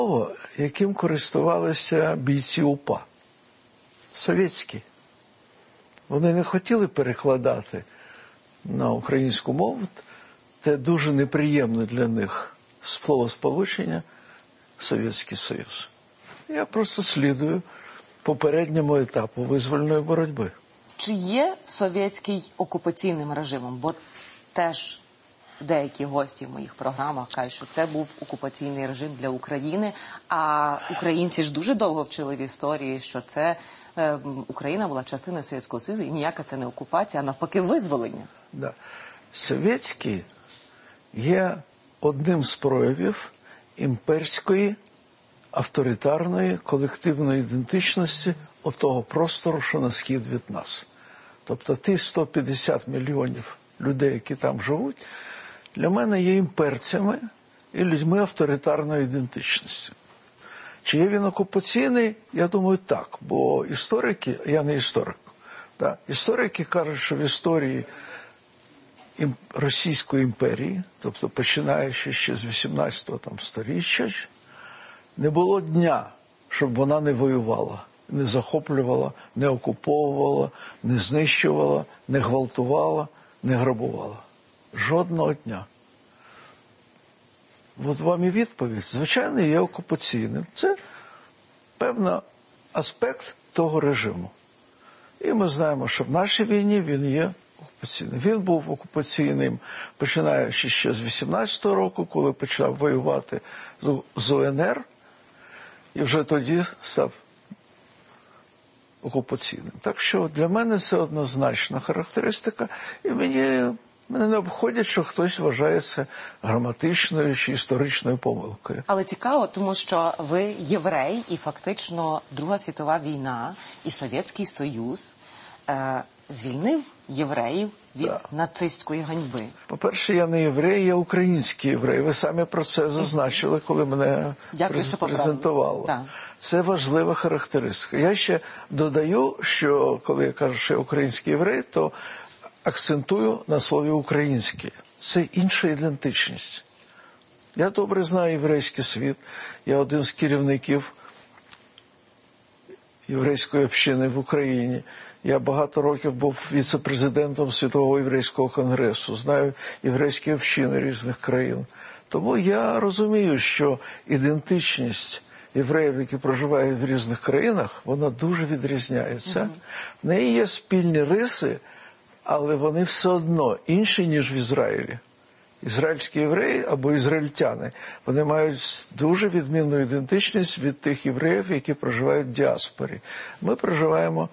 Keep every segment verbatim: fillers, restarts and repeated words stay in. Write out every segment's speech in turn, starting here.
яким користувалися бійці УПА. Совєтські. Вони не хотіли перекладати на українську мову. Це дуже неприємне для них словосполучення «Совєтський Союз». Я просто слідую попередньому етапу визвольної боротьби. Чи є совєтський окупаційним режимом? Бо теж деякі гості в моїх програмах кажуть, що це був окупаційний режим для України, а українці ж дуже довго вчили в історії, що це е, Україна була частиною Совєтського Союзу, і ніяка це не окупація, а навпаки визволення. Да. Совєтський є одним з проявів імперської, авторитарної, колективної ідентичності отого простору, що на схід від нас. Тобто ті сто п'ятдесят мільйонів людей, які там живуть, для мене є імперцями і людьми авторитарної ідентичності. Чи є він окупаційний? Я думаю, так. Бо історики, я не історик, да, історики кажуть, що в історії Російської імперії, тобто починаючи ще з вісімнадцятого там, сторіччя, не було дня, щоб вона не воювала, не захоплювала, не окуповувала, не знищувала, не гвалтувала, не грабувала. Жодного дня. От вам і відповідь. Звичайно, є окупаційним. Це певний аспект того режиму. І ми знаємо, що в нашій війні він є окупаційним. Він був окупаційним, починаючи ще з вісімнадцятого року, коли почав воювати з УНР, і вже тоді став окупаційним. Так що для мене це однозначна характеристика, і мені, мене не обходять, що хтось вважає це граматичною чи історичною помилкою. Але цікаво, тому що ви єврей, і фактично Друга світова війна і Совєтський Союз е, звільнив євреїв від да. нацистської ганьби. По-перше, я не єврей, я український єврей. Ви самі про це зазначили, коли мене Дякую, презентували. Так. Це важлива характеристика. Я ще додаю, що коли я кажу, що я український єврей, то акцентую на слові «український». Це інша ідентичність. Я добре знаю єврейський світ. Я один з керівників єврейської общини в Україні. Я багато років був віце-президентом Світового єврейського конгресу. Знаю єврейські общини різних країн. Тому я розумію, що ідентичність євреїв, які проживають в різних країнах, вона дуже відрізняється. Mm-hmm. В неї є спільні риси, але вони все одно інші, ніж в Ізраїлі. Ізраїльські євреї або ізраїльтяни, вони мають дуже відмінну ідентичність від тих євреїв, які проживають в діаспорі. Ми проживаємо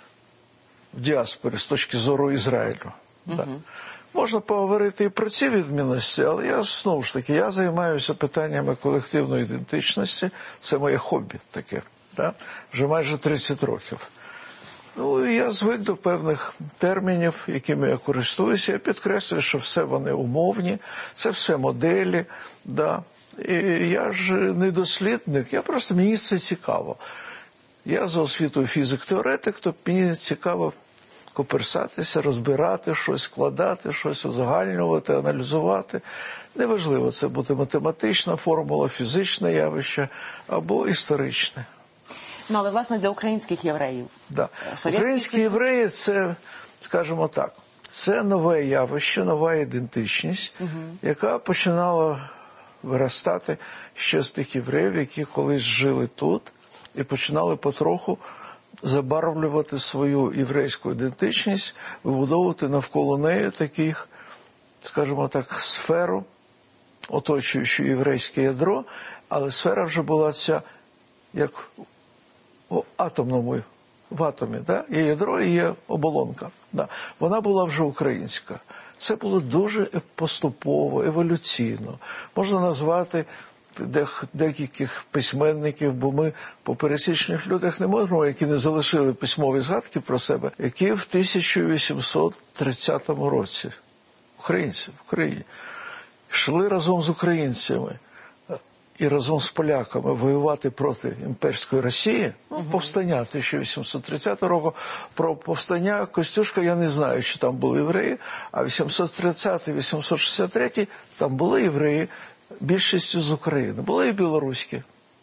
в діаспорі з точки зору Ізраїлю. Mm-hmm. Так. Можна поговорити і про ці відмінності, але я, знову ж таки, я займаюся питаннями колективної ідентичності. Це моє хобі таке, так? Вже майже тридцять років. Ну, я звик до певних термінів, якими я користуюся. Я підкреслюю, що все вони умовні, це все моделі. Да. І я ж не дослідник, я просто, мені це цікаво. Я за освітою фізик-теоретик, то мені цікаво коперсатися, розбирати щось, складати щось, узагальнювати, аналізувати. Неважливо, це буде математична формула, фізичне явище або історичне. Ну, але, власне, для українських євреїв. Да. Українські євреї – це, скажімо так, це нове явище, нова ідентичність, угу. яка починала виростати ще з тих євреїв, які колись жили тут і починали потроху забарвлювати свою єврейську ідентичність, вибудовувати навколо неї таких, скажімо так, сферу, оточуючи єврейське ядро, але сфера вже була ця, як в атомному, в атомі, да? Є ядро і є оболонка. Да. Вона була вже українська. Це було дуже поступово, еволюційно. Можна назвати декількох письменників, бо ми по пересічних людях не можемо, які не залишили письмові згадки про себе, які в тисяча вісімсот тридцятому році, українці в Україні, йшли разом з українцями і разом з поляками воювати проти імперської Росії, ну, повстання тисяча вісімсот тридцятого року. Про повстання Костюшка я не знаю, чи там були євреї, а вісімсот тридцятий - вісімсот шістдесят третій там були євреї, більшістю з України. Були і білоруські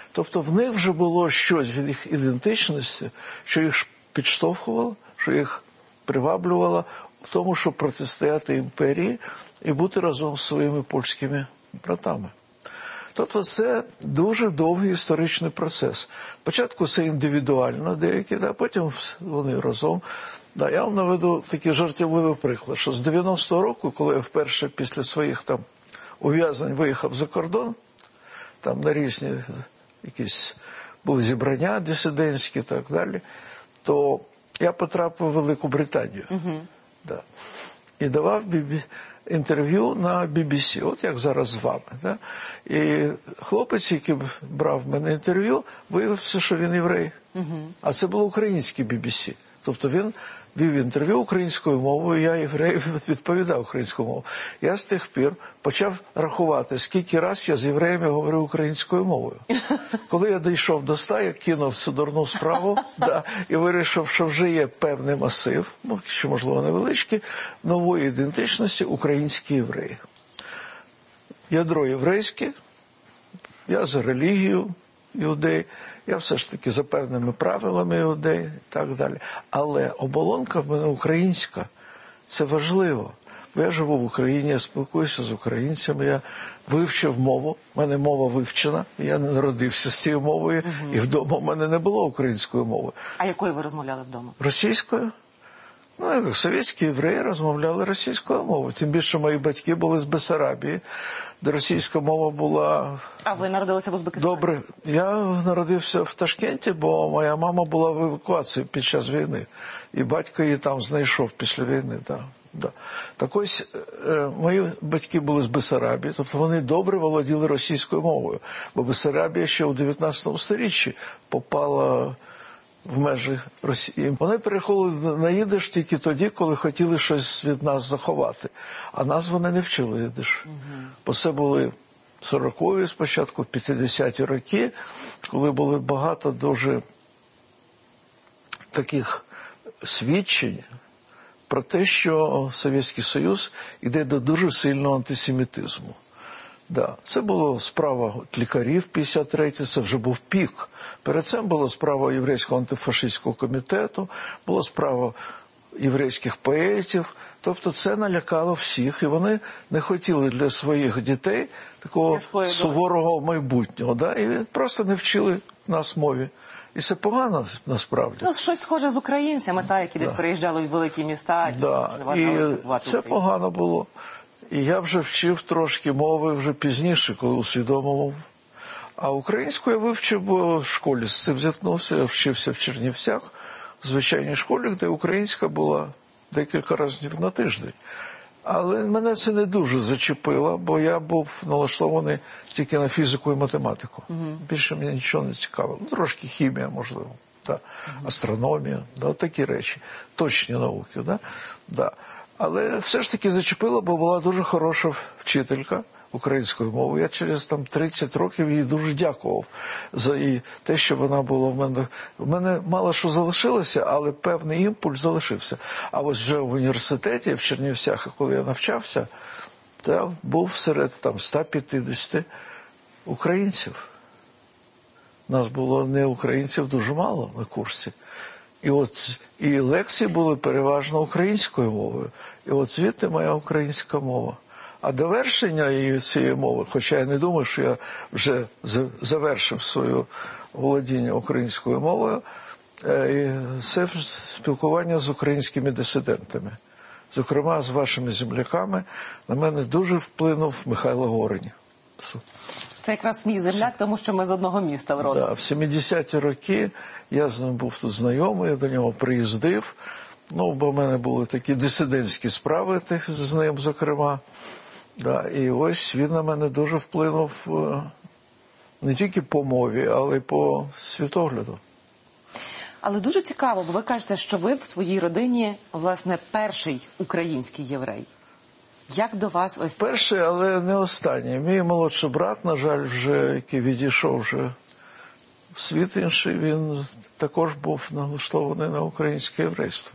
Тобто в них вже було щось від їх ідентичності, що їх підштовхувало, що їх приваблювало в тому, щоб протистояти імперії і бути разом з своїми польськими братами. Тобто це дуже довгий історичний процес. Спочатку це індивідуально деякі, а потім вони разом. Да, я вам наведу такий жартівливий приклад, що з дев'яностого року, коли я вперше після своїх там ув'язнень виїхав за кордон, там на різні якісь були зібрання дисидентські і так далі, то я потрапив в Велику Британію. Uh-huh. Да. І давав бібі... інтерв'ю на бі бі сі, от як зараз з вами. Да? І хлопець, який брав в мене інтерв'ю, виявився, що він єврей. Uh-huh. А це було українське бі бі сі. Тобто він вів інтерв'ю українською мовою, я єврею відповідав українською мовою. Я з тих пір почав рахувати, скільки раз я з євреями говорив українською мовою. Коли я дійшов до ста, я кинув цю дурну справу да, і вирішив, що вже є певний масив, ну, що, можливо, невеличкий, нової ідентичності українські євреї. Ядро єврейське, я за релігію іудей, я все ж таки за певними правилами іудей і так далі. Але оболонка в мене українська. Це важливо. Бо я живу в Україні, я спілкуюся з українцями, я вивчив мову, в мене мова вивчена, я не народився з цією мовою, угу. І вдома в мене не було української мови. А якою ви розмовляли вдома? Російською. Ну, як совєтські євреї розмовляли російською мовою. Тим більше мої батьки були з Бессарабії, де російська мова була... А ви народилися в Узбекистані? Добре. Я народився в Ташкенті, бо моя мама була в евакуації під час війни. І батько її там знайшов після війни, так. Да. Так ось, е, мої батьки були з Бессарабії, тобто вони добре володіли російською мовою. Бо Бессарабія ще у дев'ятнадцятому сторіччі попала в межі Росії. Вони переходили на їдиш тільки тоді, коли хотіли щось від нас заховати. А нас вони не вчили їдиш. Угу. Бо це були сорокові спочатку, п'ятдесяті роки, коли було багато дуже таких свідчень про те, що Совєтський Союз йде до дуже сильного антисемітизму. Да. Це була справа лікарів п'ятдесят третій, це вже був пік. Перед цим була справа Єврейського антифашистського комітету, була справа єврейських поетів. Тобто це налякало всіх, і вони не хотіли для своїх дітей такого суворого майбутнього. Да? І просто не вчили нас мові. І це погано, насправді. Ну, щось схоже з українцями, та, які да. десь переїжджали в великі міста. Да. І це погано було. І я вже вчив трошки мови вже пізніше, коли усвідомив. А українську я вивчив, бо в школі з цим зіткнувся. Я вчився в Чернівцях, в звичайній школі, де українська була декілька разів на тиждень. Але мене це не дуже зачепило, бо я був налаштований тільки на фізику і математику. Угу. Більше мені нічого не цікавило. Трошки хімія, можливо, да. Угу. Астрономія, да, такі речі. Точні науки. Да? Да. Але все ж таки зачепило, бо була дуже хороша вчителька української мови. Я через там тридцять років їй дуже дякував за і те, що вона була в мене. В мене мало що залишилося, але певний імпульс залишився. А ось вже в університеті, в Чернівцях, коли я навчався, то був серед там ста п'ятдесяти українців. Нас було не українців дуже мало на курсі. І от і лекції були переважно українською мовою. І от звідти моя українська мова. А довершення цієї мови, хоча я не думаю, що я вже завершив своє володіння українською мовою, це спілкування з українськими дисидентами. Зокрема, з вашими земляками. На мене дуже вплинув Михайло Горень. Це якраз мій земляк, тому що ми з одного міста в родом. Да, в сімдесяті роки я з ним був тут знайомий, я до нього приїздив. Ну, бо в мене були такі дисидентські справи з ним, зокрема. Да, і ось він на мене дуже вплинув не тільки по мові, але й по світогляду. Але дуже цікаво, бо ви кажете, що ви в своїй родині, власне, перший український єврей. Як до вас ось... Перший, але не останній. Мій молодший брат, на жаль, вже, який відійшов вже в світ інший, він також був налаштований на українське єврейство.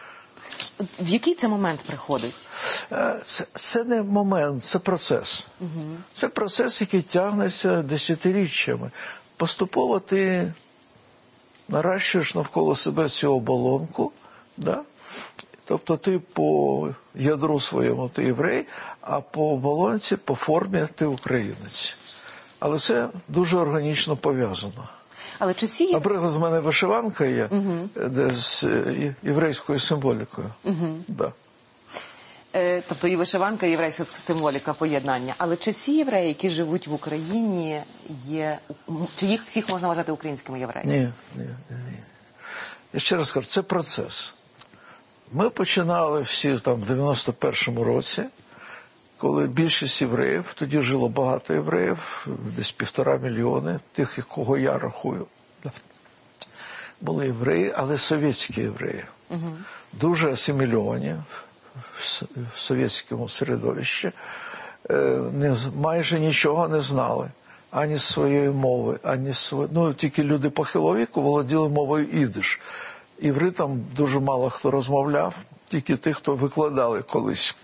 В який це момент приходить? Це, це не момент, це процес. Угу. Це процес, який тягнеться десятиріччями. поступово ти наращуєш навколо себе цю оболонку, да? Тобто ти по ядру своєму ти єврей, а по оболонці, по формі ти українець. Але це дуже органічно пов'язано. Але чи всі... Наприклад, у мене вишиванка є, угу. де з єврейською символікою. Угу. Да. Е, тобто і вишиванка, і єврейська символіка, поєднання. Але чи всі євреї, які живуть в Україні, є... Чи їх всіх можна вважати українськими євреями? Ні, ні, ні. Я ще раз кажу, це процес. Ми починали всі там в дев'яносто першому році, коли більшість євреїв, тоді жило багато євреїв, десь півтора мільйони, тих, кого я рахую, були євреї, але совєтські євреї. Угу. Дуже асимільовані в совєтському середовищі, не, майже нічого не знали. Ані своєї мови, ані своєї... Ну, тільки люди похилого віку володіли мовою ідиш. Івритом дуже мало хто розмовляв, тільки ті, хто викладали колись.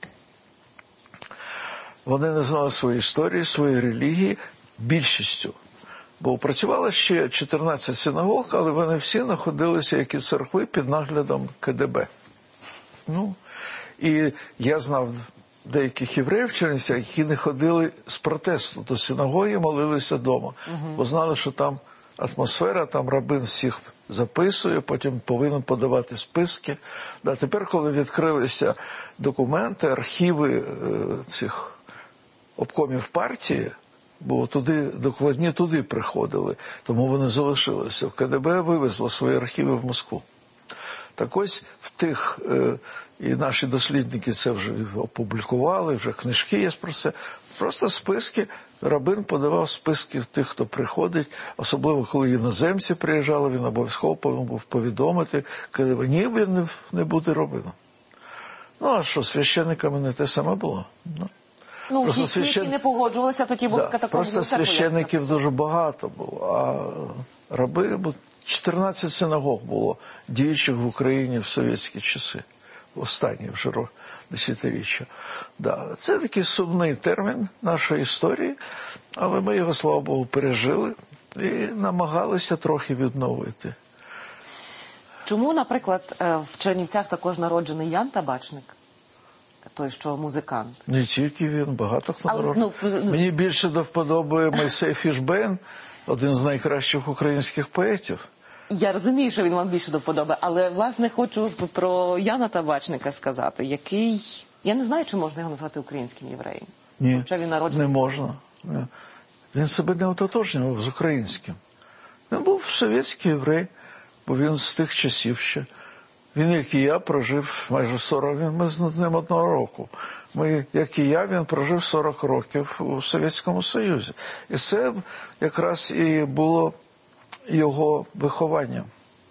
Вони не знали своєї історії, своєї релігії більшістю. Бо працювало ще чотирнадцять синагог, але вони всі знаходилися, як і церкви, під наглядом ка де бе. Ну, і я знав деяких євреїв в Чернівцях, які не ходили з протесту до синагоги, молилися вдома. Угу. Бо знали, що там атмосфера, там рабин всіх записує, потім повинен подавати списки. Да, тепер, коли відкрилися документи, архіви е, цих обкомів партії, бо туди, докладні туди приходили, тому вони залишилися. ка де бе вивезло свої архіви в Москву. Так ось в тих, е, і наші дослідники це вже опублікували, вже книжки є про це, просто списки. Рабин подавав списки тих, хто приходить, особливо коли іноземці приїжджали, він обов'язково повинен був повідомити, коли ні, він не, не буде рабином. Ну, а що, священниками не те саме було? Ну, ну ті, священ... які не погоджувалися, то ті були да, катакомби. Просто священників дуже багато було, а раби, чотирнадцять синагог було діючих в Україні в совєтські часи. Останні вже десятиріччя. Да, це такий сумний термін нашої історії, але ми його, слава Богу, пережили і намагалися трохи відновити. Чому, наприклад, в Чернівцях також народжений Ян Табачник? Той, що музикант. Не тільки він, багато хто народжений. Ну, Мені більше до вподоби Мойсей Фішбейн, один з найкращих українських поетів. Я розумію, що він вам більше до вподоби, але, власне, хочу про Яна Табачника сказати, який... Я не знаю, чи можна його назвати українським євреєм. Ні, Хоча він народжений... не можна. Він себе не ототожнював з українським. Він був совєтський єврей, бо він з тих часів ще. Він, як і я, прожив майже сорок, ми з ним одного року. Ми, як і я, він прожив сорок років у Совєтському Союзі. І це якраз і було його вихованням.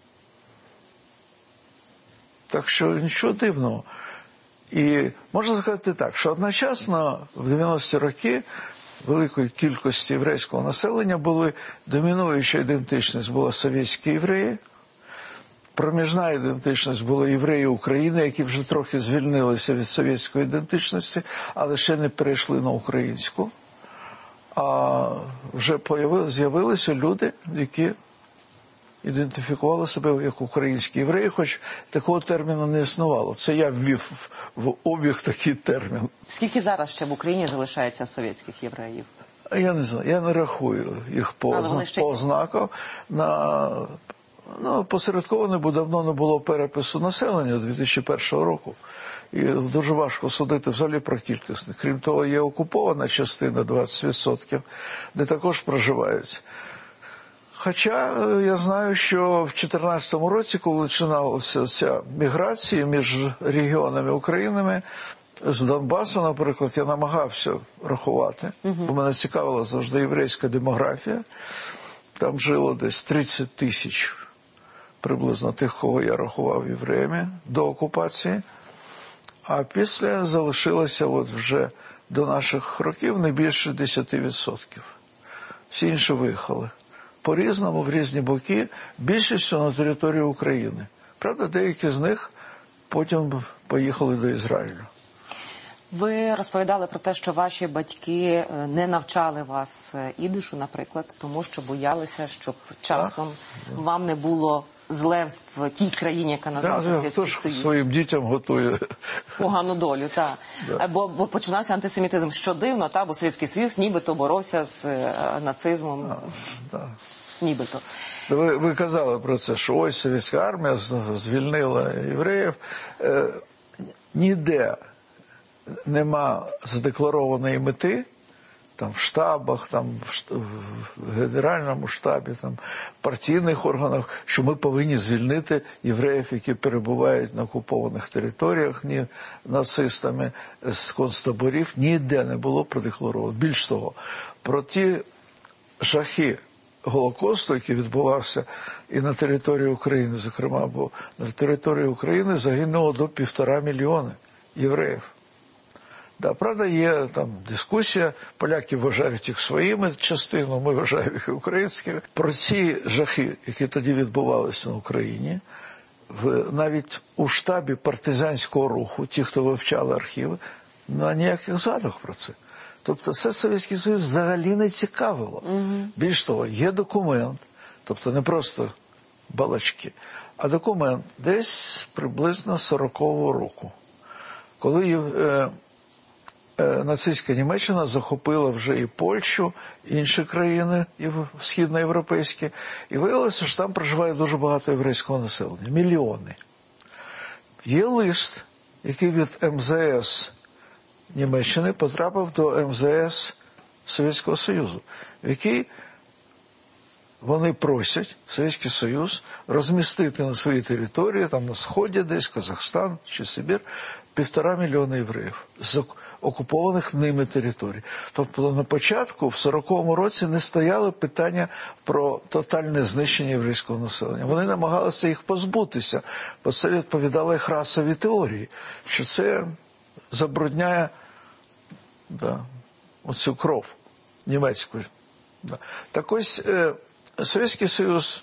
Так що нічого дивного. І можна сказати так, що одночасно в дев'яності роки великої кількості єврейського населення були домінуюча ідентичність була совєтські євреї, проміжна ідентичність була євреї України, які вже трохи звільнилися від совєтської ідентичності, але ще не перейшли на українську. А вже з'явилися люди, які ідентифікували себе як українські євреї, хоч такого терміну не існувало. Це я ввів в обіг такий термін. Скільки зараз ще в Україні залишається совєтських євреїв? Я не знаю, я не рахую їх по, озна... ще... по ознакам. На... Ну, посередковано, бо давно не було перепису населення з дві тисячі першого року. І дуже важко судити взагалі про кількість. Крім того, є окупована частина, двадцять відсотків, де також проживають. Хоча я знаю, що в дві тисячі чотирнадцятому році, коли починалася ця міграція між регіонами України, з Донбасу, наприклад, я намагався рахувати, угу. бо мене цікавила завжди єврейська демографія. Там жило десь тридцять тисяч приблизно тих, кого я рахував євреями до окупації. А після залишилося от вже до наших років не більше десять відсотків. Всі інші виїхали. По-різному, в різні боки, більшістю на територію України. Правда, деякі з них потім поїхали до Ізраїлю. Ви розповідали про те, що ваші батьки не навчали вас ідишу, наприклад, тому що боялися, щоб часом так. вам не було зле в тій країні, яка називається Да, Совєтський хто Союз. ж своїм дітям готує Погану долю, так. Да. Бо, бо починався антисемітизм. Що дивно, та, бо Совєтський Союз нібито боровся з е, нацизмом. А, да. Нібито. Ви, ви казали про це, що ось совєтська армія звільнила євреїв. Е, ніде нема задекларованої мети, там в штабах, там в Генеральному штабі, там в партійних органах, що ми повинні звільнити євреїв, які перебувають на окупованих територіях, ні нацистами з концтаборів, ніде не було продекларовано. Більш того, про ті жахи Голокосту, який відбувався і на території України, зокрема, бо на території України загинуло до півтора мільйони євреїв. Да, правда, є там дискусія, поляки вважають їх своїми частинами, ми вважаємо їх українськими. Про ці жахи, які тоді відбувалися на Україні, в, навіть у штабі партизанського руху, ті, хто вивчали архіви, на ніяких згадок про це. Тобто це Совєтський Союз взагалі не цікавило. Mm-hmm. Більш того, є документ, тобто не просто балачки, а документ десь приблизно сорокового року, коли е, е, нацистська Німеччина захопила вже і Польщу, і інші країни східноєвропейські, і виявилося, що там проживає дуже багато єврейського населення, мільйони. Є лист, який від ем зе ес Німеччини потрапив до ем зе ес Совєтського Союзу, в який вони просять Совєтський Союз розмістити на своїй території, там на Сході десь, Казахстан чи Сибір, півтора мільйона євреїв з окупованих ними територій. Тобто на початку, в сороковому році, не стояло питання про тотальне знищення єврейського населення. Вони намагалися їх позбутися, бо це відповідало їх расовій теорії, що це забрудняє да, оцю кров німецьку. Да. Так ось е, Совєтський Союз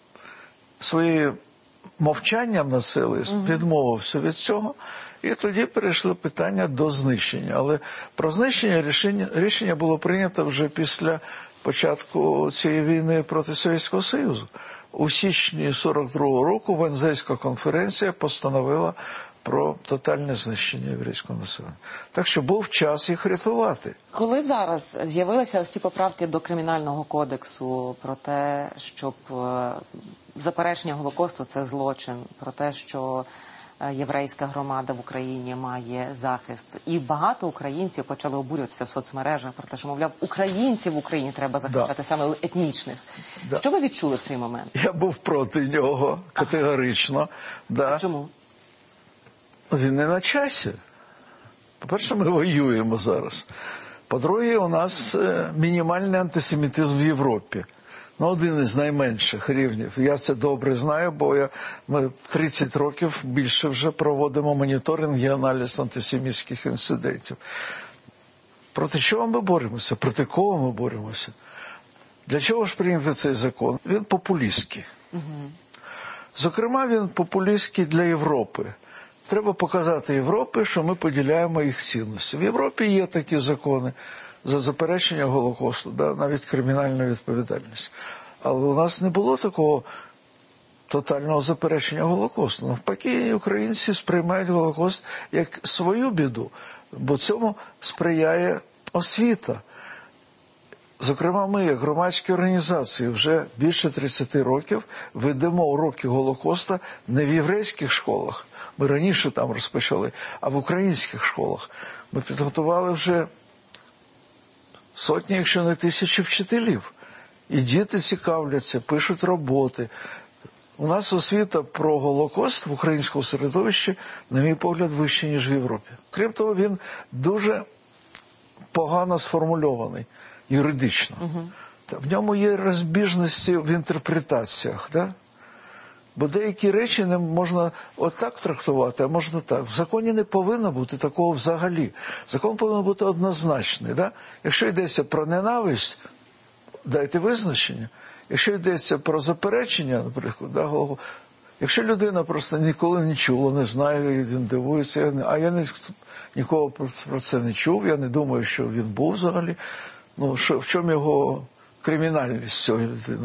своїм мовчанням на сили відмовився від цього, і тоді перейшло питання до знищення. Але про знищення рішення, рішення було прийнято вже після початку цієї війни проти Совєтського Союзу. У січні сорок другого року Вензейська конференція постановила про тотальне знищення єврейського населення. Так що був час їх рятувати. Коли зараз з'явилися ось ці поправки до Кримінального кодексу про те, щоб заперечення Голокосту – це злочин, про те, що єврейська громада в Україні має захист. І багато українців почали обурюватися в соцмережах про те, що, мовляв, українців в Україні треба захищати, да. саме етнічних. Да. Що ви відчули в цей момент? Я був проти нього категорично. Ага. Да. А чому? Він не на часі. По-перше, ми воюємо зараз. По-друге, у нас мінімальний антисемітизм в Європі. Ну, один із найменших рівнів. Я це добре знаю, бо я, ми тридцять років більше вже проводимо моніторинг і аналіз антисемітських інцидентів. Проти чого ми боремося? Проти кого ми боремося? Для чого ж прийнятий цей закон? Він популістський. Угу. Зокрема, він популістський для Європи. Треба показати Європі, що ми поділяємо їх цінності. В Європі є такі закони за заперечення Голокосту, да, навіть кримінальна відповідальність. Але у нас не було такого тотального заперечення Голокосту. Навпаки, українці сприймають Голокост як свою біду, бо цьому сприяє освіта. Зокрема, ми, як громадські організації, вже більше тридцять років ведемо уроки Голокоста не в єврейських школах, ми раніше там розпочали, а в українських школах. Ми підготували вже сотні, якщо не тисячі вчителів. І діти цікавляться, пишуть роботи. У нас освіта про Голокост в українському середовищі, на мій погляд, вища, ніж в Європі. Крім того, він дуже погано сформульований юридично. Угу. В ньому є розбіжності в інтерпретаціях, да? Бо деякі речі не можна отак трактувати, а можна так. В законі не повинно бути такого взагалі. Закон повинен бути однозначний. Да? Якщо йдеться про ненависть, дайте визначення. Якщо йдеться про заперечення, наприклад, да, Якщо людина просто ніколи не чула, не знає, він дивується, а я ні, нікого про це не чув, я не думаю, що він був взагалі. Ну, що, в чому його кримінальність цієї людини?